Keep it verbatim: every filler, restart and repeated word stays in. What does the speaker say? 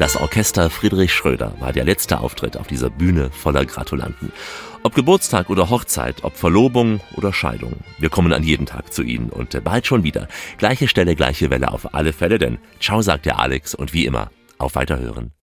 Das Orchester Friedrich Schröder war der letzte Auftritt auf dieser Bühne voller Gratulanten. Ob Geburtstag oder Hochzeit, ob Verlobung oder Scheidung. Wir kommen an jeden Tag zu Ihnen und bald schon wieder. Gleiche Stelle, gleiche Welle auf alle Fälle, denn ciao sagt der Alex und wie immer, auf Weiterhören.